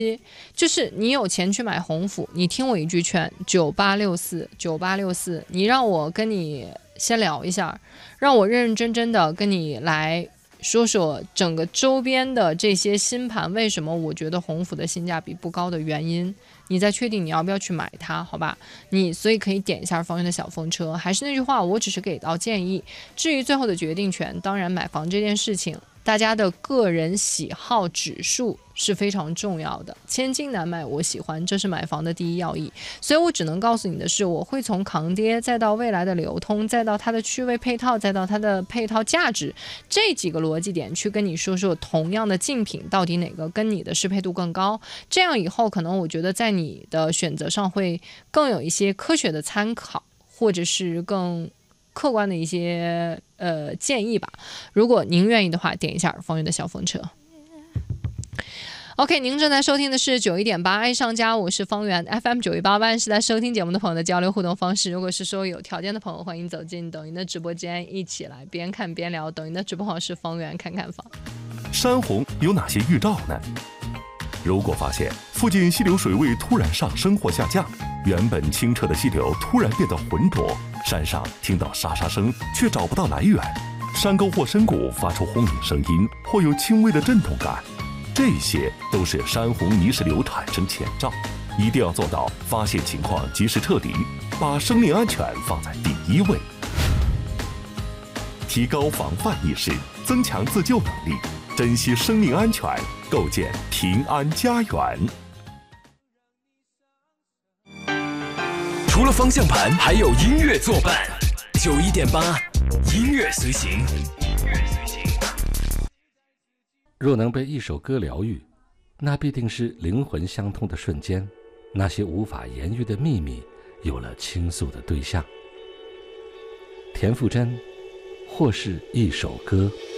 就是你有钱去买红斧，你听我一句劝，9864，你让我跟你先聊一下，让我认认真真的跟你来说说整个周边的这些新盘为什么我觉得红斧的性价比不高的原因，你再确定你要不要去买它，好吧？所以可以点一下方圆的小风车。还是那句话，我只是给到建议，至于最后的决定权，当然买房这件事情，大家的个人喜好指数是非常重要的，千金难买我喜欢，这是买房的第一要义。所以我只能告诉你的是，我会从抗跌再到未来的流通，再到它的区位配套，再到它的配套价值，这几个逻辑点去跟你说说同样的竞品到底哪个跟你的适配度更高，这样以后可能我觉得在你的选择上会更有一些科学的参考，或者是更客观的一些建议吧。如果您愿意的话，点一下方圆的小风车。OK， 您正在收听的是91.8爱上家，我是方圆 FM 9188，是在收听节目的朋友的交流互动方式。如果是说有条件的朋友，欢迎走进抖音的直播间，一起来边看边聊。抖音的直播号是方圆看看房。 山洪有哪些预兆呢？如果发现附近溪流水位突然上升或下降，原本清澈的溪流突然变得浑浊，山上听到沙沙声却找不到来源，山沟或深谷发出轰鸣声音或有轻微的震动感，这些都是山洪泥石流产生前兆，一定要做到发现情况及时撤离，把生命安全放在第一位，提高防范意识，增强自救能力，珍惜生命安全，构建平安家园。 除了方向盘，还有音乐作伴。91.8，音乐随行。 若能被一首歌疗愈，那必定是灵魂相通的瞬间，那些无法言喻的秘密有了倾诉的对象。田馥甄，或是一首歌。